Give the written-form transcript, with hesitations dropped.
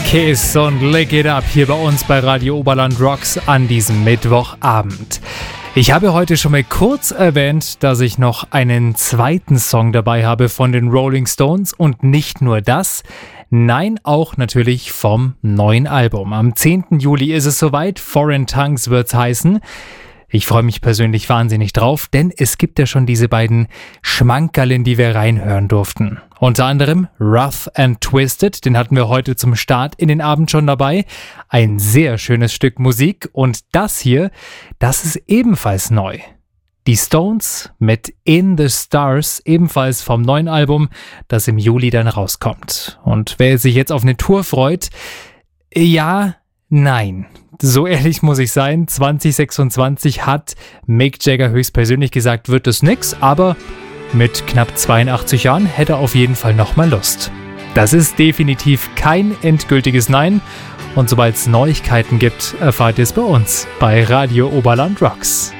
Kiss und Lick It Up hier bei uns bei Radio Oberland Rocks an diesem Mittwochabend. Ich habe heute schon mal kurz erwähnt, dass ich noch einen zweiten Song dabei habe von den Rolling Stones und nicht nur das, nein, auch natürlich vom neuen Album. Am 10. Juli ist es soweit, Foreign Tongues wird's heißen. Ich freue mich persönlich wahnsinnig drauf, denn es gibt ja schon diese beiden Schmankerl, in die wir reinhören durften. Unter anderem Rough and Twisted, den hatten wir heute zum Start in den Abend schon dabei. Ein sehr schönes Stück Musik und das hier, das ist ebenfalls neu. Die Stones mit In the Stars, ebenfalls vom neuen Album, das im Juli dann rauskommt. Und wer sich jetzt auf eine Tour freut, ja, nein. So ehrlich muss ich sein, 2026 hat Mick Jagger höchstpersönlich gesagt, wird es nix, aber mit knapp 82 Jahren hätte er auf jeden Fall nochmal Lust. Das ist definitiv kein endgültiges Nein und sobald es Neuigkeiten gibt, erfahrt ihr es bei uns bei Radio Oberland Rocks.